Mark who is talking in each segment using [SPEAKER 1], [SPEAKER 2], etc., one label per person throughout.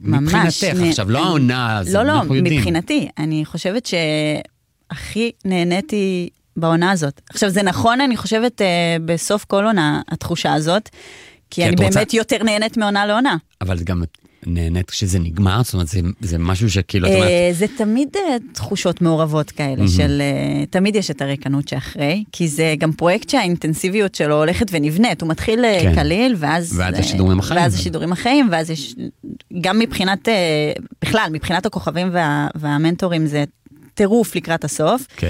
[SPEAKER 1] ממש.
[SPEAKER 2] מבחינתך, עכשיו, לא העונה,
[SPEAKER 1] לא, מבחינתי. אני חושבת שהכי נהניתי בעונה הזאת. עכשיו, זה נכון, אני חושבת, בסוף כל עונה, התחושה הזאת, כי אני באמת יותר נהנית מעונה לעונה.
[SPEAKER 2] אבל גם נהנית כשזה נגמר, זאת אומרת, זה משהו שכאילו,
[SPEAKER 1] זה תמיד תחושות מעורבות כאלה, של תמיד יש את הריקנות שאחרי, כי זה גם פרויקט שהאינטנסיביות שלו הולכת ונבנית, הוא מתחיל קליל, ואז השידורים החיים, ואז יש, גם מבחינת, בכלל, מבחינת הכוכבים והמנטורים, זה טירוף לקראת הסוף.
[SPEAKER 2] כן.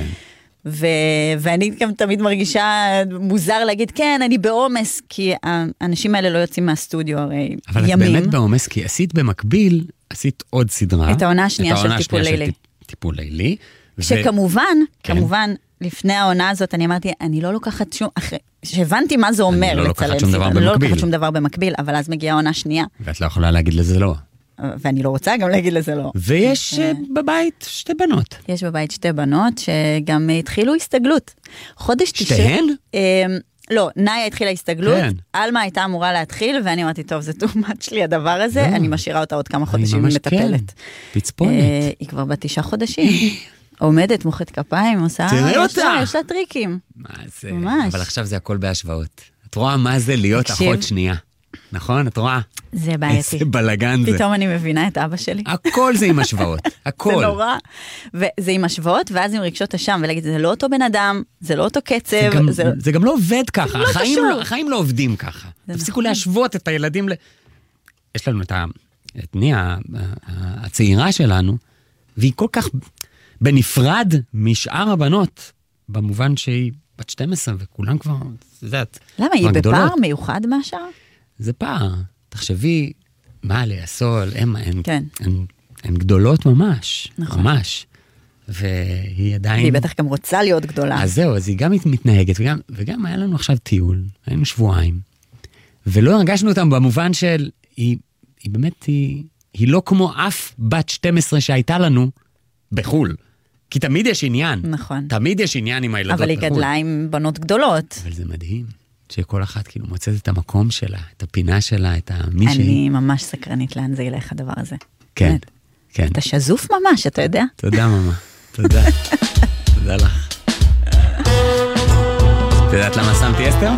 [SPEAKER 1] ואני גם תמיד מרגישה מוזר להגיד, כן, אני בעומס, כי האנשים האלה לא יוצאים מהסטודיו הרי ימים.
[SPEAKER 2] אבל את באמת בעומס, כי עשית במקביל, עשית עוד סדרה.
[SPEAKER 1] את העונה השנייה של טיפול לילי.
[SPEAKER 2] טיפול לילי.
[SPEAKER 1] שכמובן, כמובן, לפני העונה הזאת אני אמרתי, אני לא לוקחת שום, שהבנתי מה זה אומר לצלם סדרה. אני לא לוקחת שום דבר במקביל, אבל אז מגיעה העונה שנייה.
[SPEAKER 2] ואת לא יכולה להגיד לזה לא.
[SPEAKER 1] ואני לא רוצה גם להגיד לזה לא.
[SPEAKER 2] ויש בבית שתי בנות.
[SPEAKER 1] יש בבית שתי בנות שגם התחילו הסתגלות. חודש
[SPEAKER 2] שתיהן?
[SPEAKER 1] לא, נאיה התחילה הסתגלות, אלמה הייתה אמורה להתחיל, ואני אמרתי, טוב, זה תאומת שלי הדבר הזה, אני משאירה אותה עוד כמה חודשים מטפלת.
[SPEAKER 2] פצפונת.
[SPEAKER 1] היא כבר ב9 חודשים. עומדת, מוחאת כפיים, עושה...
[SPEAKER 2] תראה אותה!
[SPEAKER 1] יש לה טריקים.
[SPEAKER 2] מה זה? אבל עכשיו זה הכל בהשוואות. את רואה מה זה להיות אחות שנייה. נכון? את רואה?
[SPEAKER 1] זה בעייתי.
[SPEAKER 2] איזה בלגן זה.
[SPEAKER 1] פתאום אני מבינה את אבא שלי.
[SPEAKER 2] הכל זה עם השוואות. הכל.
[SPEAKER 1] זה נורא. וזה עם השוואות, ואז עם רגשות אשם, ולהגיד, זה לא אותו בן אדם, זה לא אותו קצב.
[SPEAKER 2] זה גם לא עובד ככה. החיים לא עובדים ככה. תפסיקו להשוות את הילדים יש לנו את ניה, הצעירה שלנו, והיא כל כך בנפרד משאר הבנות, במובן שהיא בת 12, וכולם כבר, יודעת,
[SPEAKER 1] למה? היא בפער מיוחד מהשאר?
[SPEAKER 2] זה פער. תחשבי, מה ליסול, הן גדולות ממש. נכון. ממש. והיא עדיין...
[SPEAKER 1] והיא בטח גם רוצה להיות גדולה.
[SPEAKER 2] אז זהו, אז היא גם מתנהגת, וגם היה לנו עכשיו טיול, היינו שבועיים, ולא הרגשנו אותם במובן של, היא באמת, היא לא כמו אף בת 12 שהייתה לנו בחול. כי תמיד יש עניין.
[SPEAKER 1] נכון.
[SPEAKER 2] תמיד יש עניין עם הילדות בחול.
[SPEAKER 1] אבל היא גדלה עם בנות גדולות.
[SPEAKER 2] אבל זה מדהים. שכל אחת כאילו מוצאת את המקום שלה, את הפינה שלה, את מי שהיא.
[SPEAKER 1] אני ממש סקרנית לאן זה ילך הדבר הזה.
[SPEAKER 2] כן, כן.
[SPEAKER 1] אתה שזוף ממש, אתה יודע?
[SPEAKER 2] תודה, ממה. תודה. תודה לך. את יודעת למה שמתי אסתר?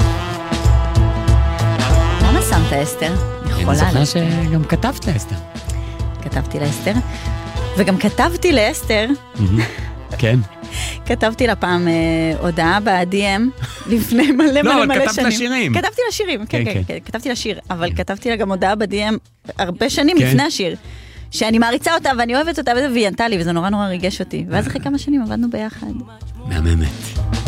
[SPEAKER 1] למה שמת אסתר?
[SPEAKER 2] אני זוכר שגם כתבת לאסתר.
[SPEAKER 1] כתבתי לאסתר, וגם כתבתי לאסתר.
[SPEAKER 2] כן.
[SPEAKER 1] כתבתי לה פעם הודעה ב-DM לפני מלא מלא שנים.
[SPEAKER 2] לא, אבל כתבת לשירים.
[SPEAKER 1] כתבתי לשירים, כן, כתבתי לשיר, אבל כתבתי לה גם הודעה ב-DM הרבה שנים לפני השיר, שאני מעריצה אותה ואני אוהבת אותה, והיא ענתה לי, וזה נורא נורא ריגש אותי. ואז אחרי כמה שנים עבדנו ביחד.
[SPEAKER 2] מהממת.